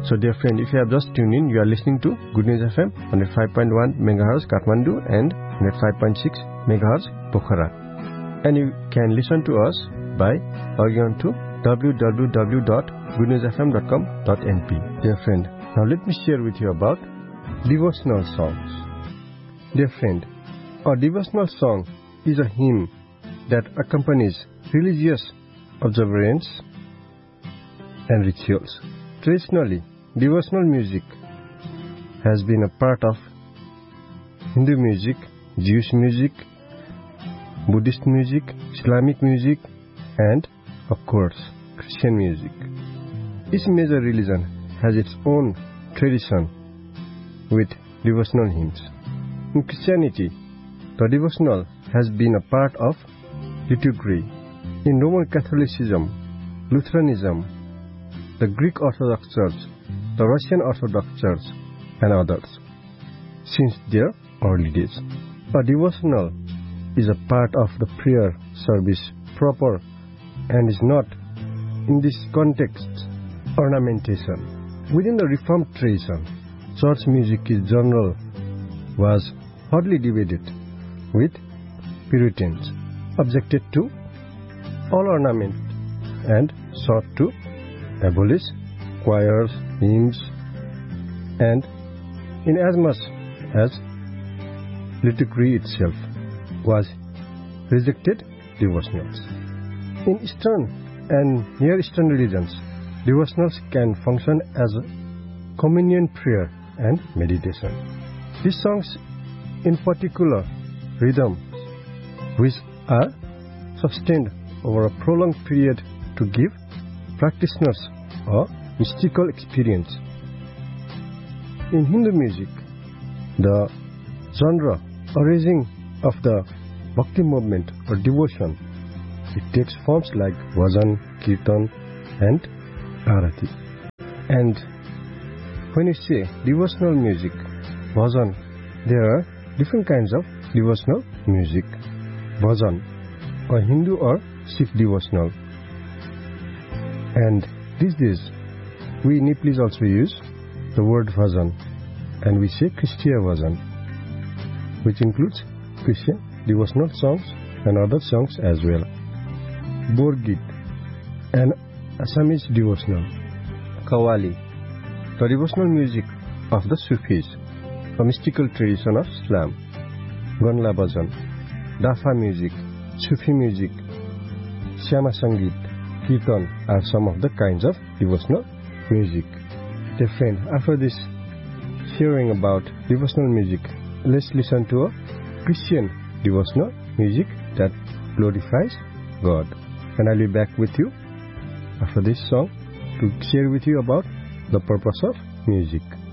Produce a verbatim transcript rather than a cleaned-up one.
So dear friend, if you have just tuned in, you are listening to Good News F M one oh five point one megahertz Kathmandu and one oh five point six megahertz Pokhara. And you can listen to us by logging on to w w w dot good news f m dot com dot n p. Dear friend, now let me share with you about devotional songs. Dear friend, a devotional song is a hymn that accompanies religious observance and rituals. Traditionally, devotional music has been a part of Hindu music, Jewish music, Buddhist music, Islamic music, and, of course, Christian music. Each major religion has its own tradition with devotional hymns. In Christianity, the devotional has been a part of liturgy. In Roman Catholicism, Lutheranism, the Greek Orthodox Church, the Russian Orthodox Church, and others, since their early days. A devotional is a part of the prayer service proper and is not, in this context, ornamentation. Within the Reformed tradition, church music in general was hotly debated, with Puritans objected to all ornament and sought to abolish choirs, hymns, and inasmuch as liturgy itself was rejected devotionals. In Eastern and Near Eastern religions, devotionals can function as a communion prayer and meditation. These songs, in particular rhythms, which are sustained over a prolonged period to give practitioners a mystical experience. In Hindu music, the genre arising of the bhakti movement or devotion, it takes forms like bhajan, kirtan, and arati. And when you say devotional music, bhajan, there are different kinds of devotional music. Bhajan, a Hindu or Sikh devotional. And these days, we Nepalis also use the word bhajan, and we say Christiya bhajan, which includes Christian devotional songs and other songs as well. Borgit, an Assamese devotional. Qawwali, the devotional music of the Sufis, a mystical tradition of Islam. Ganla bhajan, Dafa music, Sufi music, Syama Sangeet, Kirtan are some of the kinds of devotional music. Dear friend, after this sharing about devotional music, let's listen to a Christian devotional music that glorifies God. And I'll be back with you after this song to share with you about the purpose of music.